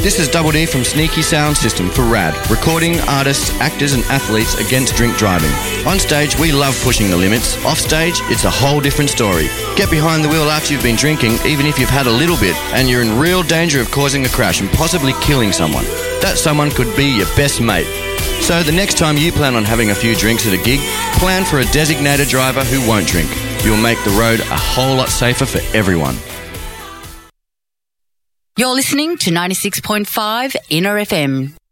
This is Double D from Sneaky Sound System for RAD, recording artists, actors and athletes against drink driving. On stage, we love pushing the limits. Off stage, it's a whole different story. Get behind the wheel after you've been drinking, even if you've had a little bit, and you're in real danger of causing a crash and possibly killing someone. That someone could be your best mate. So the next time you plan on having a few drinks at a gig, plan for a designated driver who won't drink. You'll make the road a whole lot safer for everyone. You're listening to 96.5 Inner FM.